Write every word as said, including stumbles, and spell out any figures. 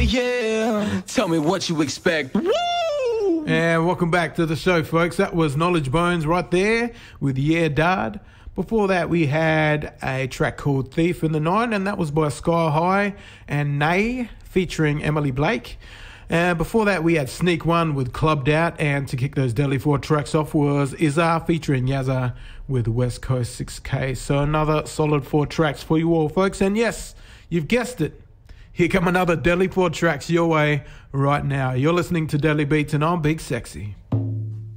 yeah. Tell me what you expect. Woo! And welcome back to the show, folks. That was Knowledge Bones right there with Yeah Dad. Before that, we had a track called Thief in the Night, and that was by Sky High and Nay featuring Emily Blake. Uh, before that, we had Sneak One with Clubbed Out, and to kick those Delhi four tracks off was Izzar featuring Yazza with West Coast six K. So another solid four tracks for you all, folks. And yes, you've guessed it. Here come another Delhi four tracks your way right now. You're listening to Delhi Beats, and I'm Big Sexy.